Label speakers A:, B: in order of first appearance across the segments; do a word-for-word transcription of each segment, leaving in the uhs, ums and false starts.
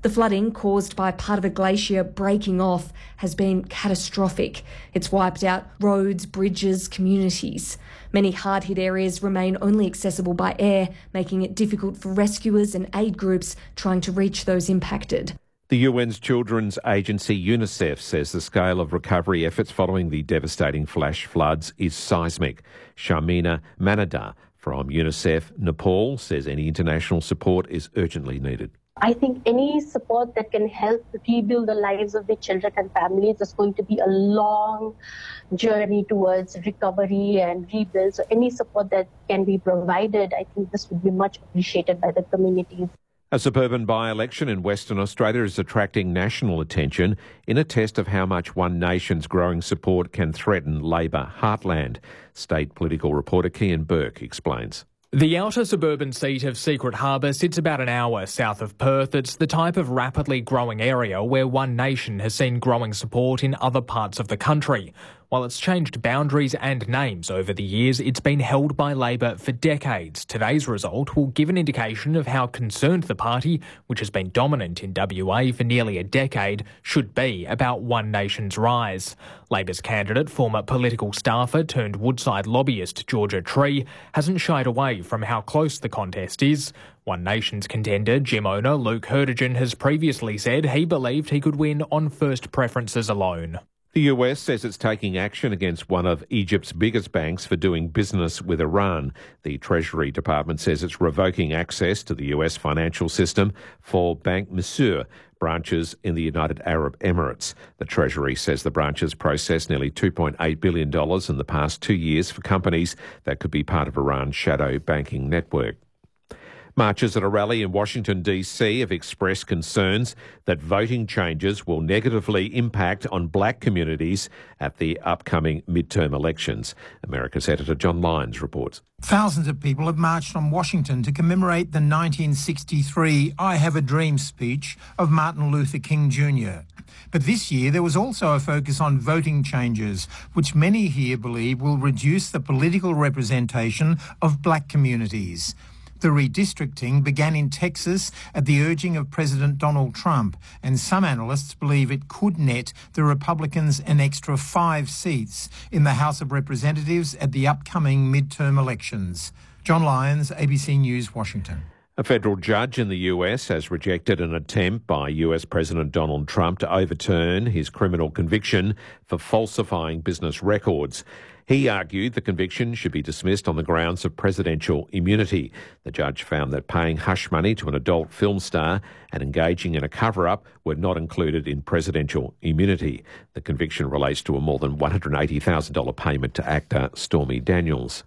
A: The flooding caused by part of a glacier breaking off has been catastrophic. It's wiped out roads, bridges, communities. Many hard-hit areas remain only accessible by air, making it difficult for rescuers and aid groups trying to reach those impacted.
B: The U N's children's agency UNICEF says the scale of recovery efforts following the devastating flash floods is seismic. Sharmina Manada from UNICEF Nepal says any international support is urgently needed.
C: I think any support that can help rebuild the lives of the children and families is going to be a long journey towards recovery and rebuild. So any support that can be provided, I think this would be much appreciated by the communities.
B: A suburban by-election in Western Australia is attracting national attention in a test of how much One Nation's growing support can threaten Labor heartland. State political reporter Kian Burke explains.
D: The outer suburban seat of Secret Harbour sits about an hour south of Perth. It's the type of rapidly growing area where One Nation has seen growing support in other parts of the country. While it's changed boundaries and names over the years, it's been held by Labor for decades. Today's result will give an indication of how concerned the party, which has been dominant in W A for nearly a decade, should be about One Nation's rise. Labor's candidate, former political staffer turned Woodside lobbyist Georgia Tree, hasn't shied away from how close the contest is. One Nation's contender, gym owner Luke Herdigan, has previously said he believed he could win on first preferences alone.
B: The U S says it's taking action against one of Egypt's biggest banks for doing business with Iran. The Treasury Department says it's revoking access to the U S financial system for Bank Misur branches in the United Arab Emirates. The Treasury says the branches processed nearly two point eight billion dollars in the past two years for companies that could be part of Iran's shadow banking network. Marchers at a rally in Washington, D C have expressed concerns that voting changes will negatively impact on black communities at the upcoming midterm elections. America's editor John Lyons reports.
E: Thousands of people have marched on Washington to commemorate the nineteen sixty-three I Have a Dream speech of Martin Luther King Junior But this year there was also a focus on voting changes, which many here believe will reduce the political representation of black communities. The redistricting began in Texas at the urging of President Donald Trump, and some analysts believe it could net the Republicans an extra five seats in the House of Representatives at the upcoming midterm elections. John Lyons, A B C News, Washington.
B: A federal judge in the U S has rejected an attempt by U S President Donald Trump to overturn his criminal conviction for falsifying business records. He argued the conviction should be dismissed on the grounds of presidential immunity. The judge found that paying hush money to an adult film star and engaging in a cover-up were not included in presidential immunity. The conviction relates to a more than one hundred eighty thousand dollars payment to actor Stormy Daniels.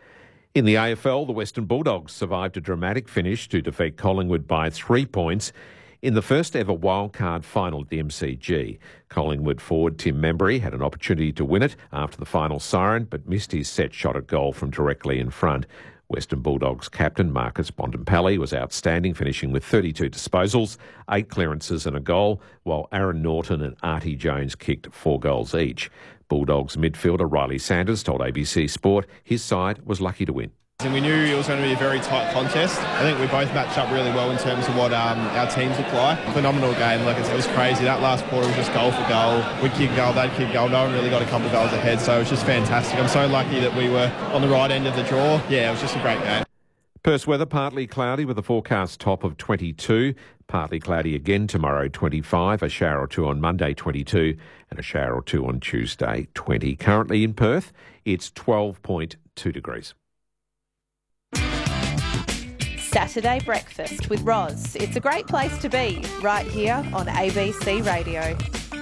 B: In the A F L, the Western Bulldogs survived a dramatic finish to defeat Collingwood by three points in the first ever wildcard final at the M C G. Collingwood forward Tim Membry had an opportunity to win it after the final siren, but missed his set shot at goal from directly in front. Western Bulldogs captain Marcus Bontempelli was outstanding, finishing with thirty-two disposals, eight clearances and a goal, while Aaron Norton and Artie Jones kicked four goals each. Bulldogs midfielder Riley Sanders told A B C Sport his side was lucky to win.
F: And we knew it was going to be a very tight contest. I think we both matched up really well in terms of what um, our teams look like. Phenomenal game. Like it was crazy. That last quarter was just goal for goal. We'd kick goal, they'd kick goal. No one really got a couple of goals ahead, so it was just fantastic. I'm so lucky that we were on the right end of the draw. Yeah, it was just a great game.
B: Perth's weather partly cloudy with a forecast top of twenty-two. Partly cloudy again tomorrow, twenty-five. A shower or two on Monday, twenty-two. And a shower or two on Tuesday, twenty. Currently in Perth, it's twelve point two degrees.
G: Saturday Breakfast with Roz. It's a great place to be, right here on A B C Radio.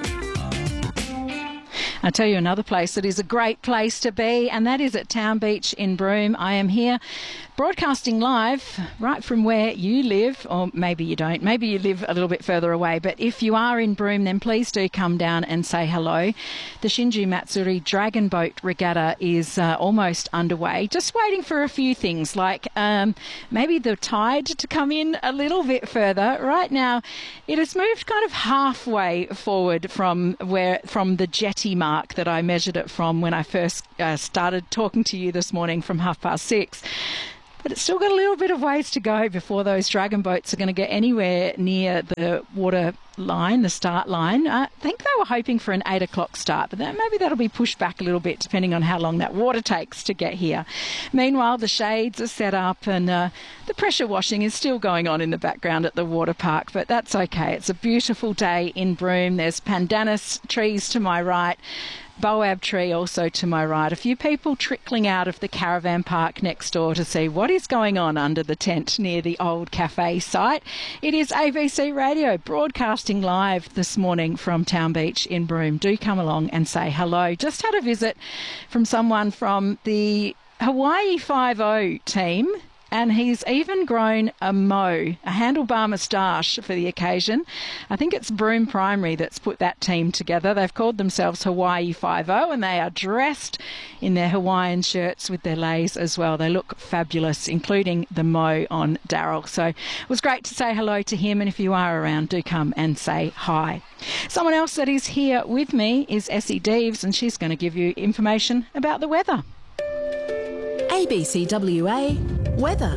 H: I'll tell you another place that is a great place to be, and that is at Town Beach in Broome. I am here broadcasting live right from where you live, or maybe you don't. Maybe you live a little bit further away, but if you are in Broome, then please do come down and say hello. The Shinju Matsuri Dragon Boat Regatta is uh, almost underway, just waiting for a few things, like um, maybe the tide to come in a little bit further. Right now, it has moved kind of halfway forward from where from the jetty mark that I measured it from when I first uh, started talking to you this morning from half past six. but it's still got a little bit of ways to go before those dragon boats are going to get anywhere near the water line, the start line. Uh, I think they were hoping for an eight o'clock start, but that, maybe that'll be pushed back a little bit depending on how long that water takes to get here. Meanwhile, the shades are set up and uh, the pressure washing is still going on in the background at the water park, but that's okay. It's a beautiful day in Broome. There's pandanus trees to my right, Boab tree also to my right. A few people trickling out of the caravan park next door to see what is going on under the tent near the old cafe site. It is A B C Radio broadcasting live this morning from Town Beach in Broome. Do come along and say hello. Just had a visit from someone from the Hawaii Five-O team, and he's even grown a mo, a handlebar moustache for the occasion. I think it's Broome Primary that's put that team together. They've called themselves Hawaii Five-O, and they are dressed in their Hawaiian shirts with their leis as well. They look fabulous, including the mo on Daryl. So it was great to say hello to him, and if you are around, do come and say hi. Someone else that is here with me is Essie Deeves, and she's going to give you information about the weather.
I: A B C W A weather.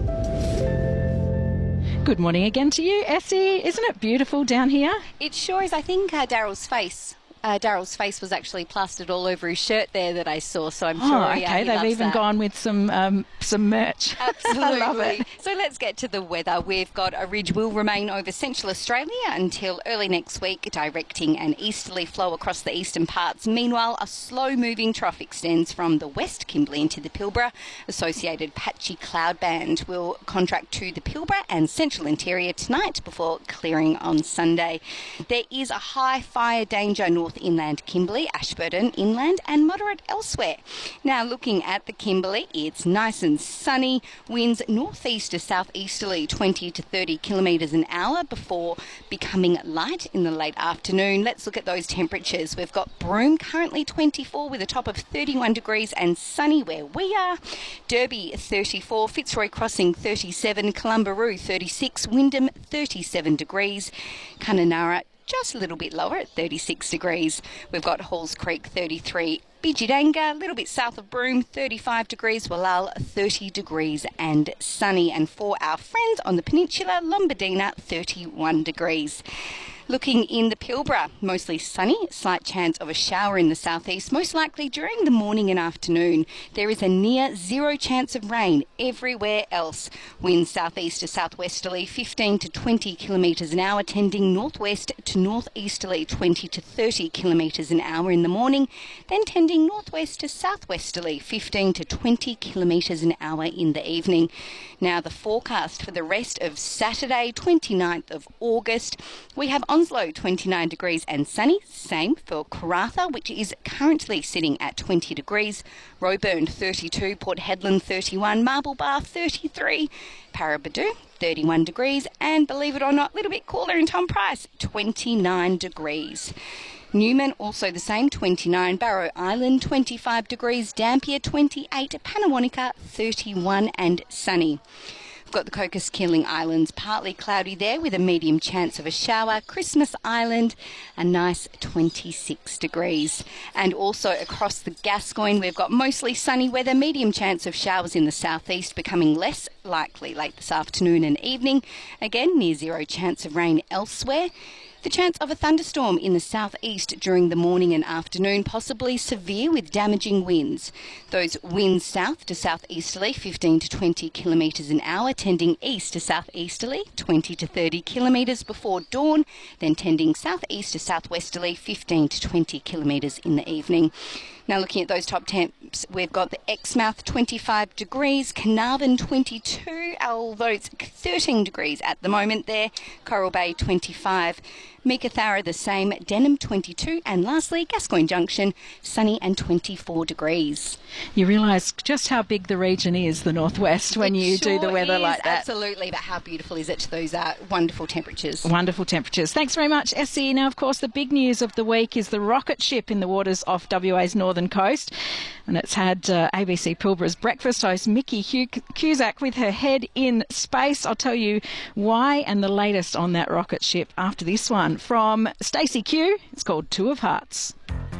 H: Good morning again to you, Essie. Isn't it beautiful down here?
J: It sure is. I think uh, Daryl's face. Uh, Daryl's face was actually plastered all over his shirt there that I saw, so I'm
H: oh,
J: sure
H: okay.
J: yeah, he
H: They've
J: loves
H: even
J: that.
H: gone with some um, some merch.
J: Absolutely.
H: I love it.
J: So let's get to the weather. We've got a ridge will remain over central Australia until early next week, directing an easterly flow across the eastern parts. Meanwhile, a slow-moving trough extends from the West Kimberley into the Pilbara. Associated patchy cloud band will contract to the Pilbara and central interior tonight before clearing on Sunday. There is a high fire danger north inland Kimberley, Ashburton inland and moderate elsewhere. Now looking at the Kimberley, it's nice and sunny, winds northeast to southeasterly twenty to thirty kilometres an hour before becoming light in the late afternoon. Let's look at those temperatures. We've got Broome currently twenty-four with a top of thirty-one degrees and sunny where we are. Derby thirty-four, Fitzroy Crossing thirty-seven, Columbaroo thirty-six, Wyndham thirty-seven degrees, Kununurra just a little bit lower at thirty-six degrees. We've got Halls Creek thirty-three, Bidjidanga, a little bit south of Broome, thirty-five degrees, Wallal thirty degrees and sunny. And for our friends on the peninsula, Lombardina thirty-one degrees. Looking in the Pilbara, mostly sunny, slight chance of a shower in the southeast, most likely during the morning and afternoon. There is a near zero chance of rain everywhere else. Winds southeast to southwesterly, fifteen to twenty kilometres an hour, tending northwest to northeasterly, twenty to thirty kilometres an hour in the morning, then tending northwest to southwesterly, fifteen to twenty kilometres an hour in the evening. Now the forecast for the rest of Saturday, twenty-ninth of August, we have Onslow twenty-nine degrees and sunny, same for Karratha, which is currently sitting at twenty degrees, Roebourne thirty-two, Port Hedland thirty-one, Marble Bar thirty-three, Paraburdoo thirty-one degrees, and believe it or not, a little bit cooler in Tom Price, twenty-nine degrees. Newman also the same, twenty-nine, Barrow Island twenty-five degrees, Dampier twenty-eight, Panawanica thirty-one and sunny. Got the Cocos Keeling Islands partly cloudy there with a medium chance of a shower. Christmas Island a nice twenty-six degrees. And also across the Gascoyne we've got mostly sunny weather, medium chance of showers in the southeast, becoming less likely late this afternoon and evening. Again, near zero chance of rain elsewhere. The chance of a thunderstorm in the southeast during the morning and afternoon, possibly severe with damaging winds. Those winds south to southeasterly, fifteen to twenty kilometres an hour, tending east to southeasterly, twenty to thirty kilometres before dawn, then tending southeast to southwesterly, fifteen to twenty kilometres in the evening. Now looking at those top temps, we've got the Exmouth twenty-five degrees, Carnarvon twenty-two, although it's thirteen degrees at the moment there, Coral Bay twenty-five, Meekatharra the same, Denham twenty-two, and lastly Gascoyne Junction sunny and twenty-four degrees.
H: You realise just how big the region is, the northwest, when
J: it
H: you
J: sure
H: do the weather
J: is,
H: like that.
J: Absolutely, but how beautiful is it, those uh, wonderful temperatures?
H: Wonderful temperatures. Thanks very much, Essie. Now, of course, the big news of the week is the rocket ship in the waters off W A's northern coast, and it's had uh, A B C Pilbara's breakfast host Mickey Cusack with her head in space. I'll tell you why and the latest on that rocket ship after this one from Stacey Q. It's called Two of Hearts.